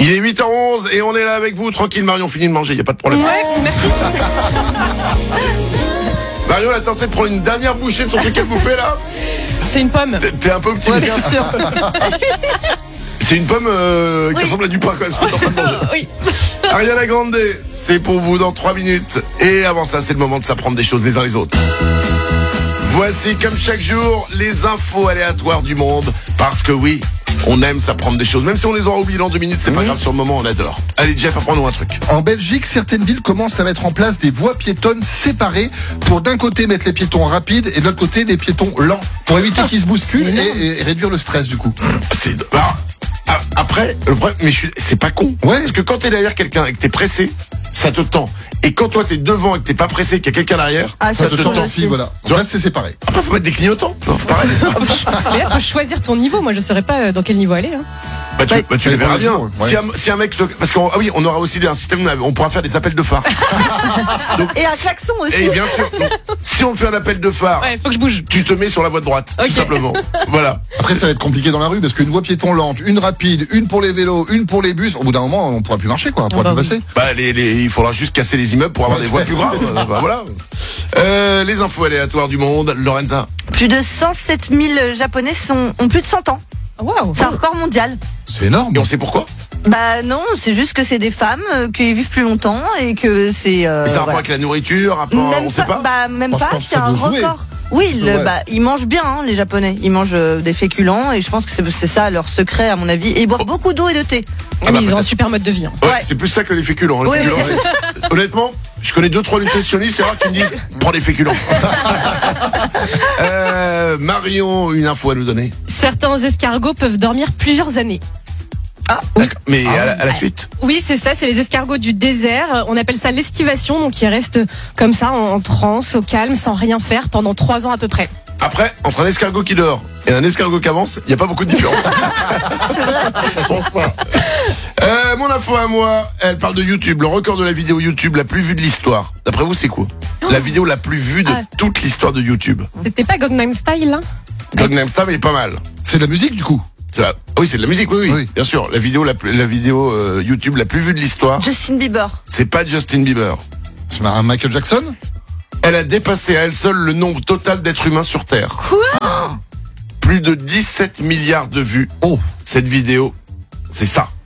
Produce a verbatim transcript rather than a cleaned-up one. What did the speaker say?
Il est huit heures onze et on est là avec vous, tranquille Marion, fini de manger, il n'y a pas de problème. Ouais, merci. Marion, elle a tenté de prendre une dernière bouchée de son truc qu'elle bouffait là. C'est une pomme. T'es- T'es un peu Ouais, optimiste. bien sûr. C'est une pomme euh, qui Oui. ressemble à du pain quand même, ce que t'es en train de manger. Oui. Ariana Grande, c'est pour vous dans trois minutes. Et avant ça, c'est le moment de s'apprendre des choses les uns les autres. Voici comme chaque jour les infos aléatoires du monde. Parce que oui, on aime s'apprendre des choses. Même si on les aura oubliées dans deux minutes, c'est pas grave, sur le moment on adore. Allez Jeff, apprends-nous un truc. En Belgique, certaines villes commencent à mettre en place des voies piétonnes séparées pour d'un côté mettre les piétons rapides et de l'autre côté des piétons lents pour éviter qu'ils se bousculent et, et réduire le stress du coup. C'est... Ah, ah, après, le problème, mais je suis... c'est pas con. Ouais. Parce que quand t'es derrière quelqu'un et que t'es pressé, ça te tend. Et quand toi t'es devant et que t'es pas pressé, qu'il y a quelqu'un derrière, Ah, Ça te tend aussi. aussi, voilà. Tu vois Là, c'est séparé. après faut mettre des clignotants. tu vois, faut pareil. Mais là, faut choisir ton niveau. Moi, je saurais pas euh, dans quel niveau aller. Hein. Bah tu, bah, tu Ça les verras bien. dépend des jours, ouais. Si, un, si un mec, te- parce qu'on, ah oui, on aura aussi un système, on pourra faire des appels de phare. Donc, Et un klaxon aussi. et bien sûr, donc, si on te fait un appel de phare, Ouais, faut que je bouge. tu te mets sur la voie de droite, Ok. tout simplement. Voilà. Après, ça va être compliqué dans la rue parce qu'une voie piéton lente, une rapide, une pour les vélos, une pour les bus, au bout d'un moment, on pourra plus marcher, quoi. On pourra Ah bah plus passer. Bah, les, les, il faudra juste casser les immeubles pour avoir Ouais, des voies c'est- plus graves. c'est ça. Bah, voilà. Euh, les infos aléatoires du monde, Lorenza. Plus de cent sept mille Japonais sont, ont plus de cent ans. Waouh. C'est un record mondial. C'est énorme. Et on sait pourquoi? Bah non, c'est juste que c'est des femmes euh, qui vivent plus longtemps et que c'est. Euh, Et ça a un rapport voilà. avec la nourriture, un rapport, Même on sait pas. Bah même Moi, je pas, pense que c'est ça un doit jouer. record. Oui, le, Ouais. bah, ils mangent bien, hein, les Japonais. Ils mangent euh, des féculents et je pense que c'est c'est ça leur secret, à mon avis. Et ils boivent beaucoup d'eau et de thé. Ah, mais ils ont un peut-être. super mode de vie. Hein. Ouais, Ouais. c'est plus ça que les féculents. Les Oui, féculents, oui. c'est- Honnêtement, je connais deux trois nutritionnistes, c'est rare qu'ils me disent prends des féculents. euh, Marion, une info à nous donner. Certains escargots peuvent dormir plusieurs années. D'accord. Mais à, la, à la suite. Oui, c'est ça, c'est les escargots du désert. On appelle ça l'estivation, donc ils restent comme ça, en, en transe, au calme, sans rien faire pendant trois ans à peu près. Après, entre un escargot qui dort et un escargot qui avance, il n'y a pas beaucoup de différence. Euh, mon info à moi, elle parle de YouTube, le record de la vidéo YouTube la plus vue de l'histoire. D'après vous, c'est quoi? La vidéo la plus vue de Ah. toute l'histoire de YouTube. C'était pas Gangnam Style, là? Gangnam Style est pas mal. C'est de la musique, du coup. C'est la- Oui, c'est de la musique, oui, oui, Oui. bien sûr. La vidéo, la, plus- la vidéo euh, YouTube la plus vue de l'histoire, Justin Bieber. c'est pas Justin Bieber. C'est un Michael Jackson. Elle a dépassé à elle seule le nombre total d'êtres humains sur Terre. Quoi? Plus de dix-sept milliards de vues. Oh, cette vidéo, c'est ça.